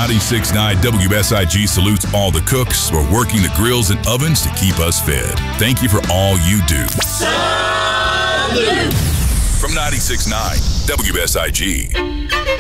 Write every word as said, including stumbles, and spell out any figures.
ninety-six point nine W S I G salutes all the cooks who are working the grills and ovens to keep us fed. Thank you for all you do. Salute! From ninety-six point nine W S I G.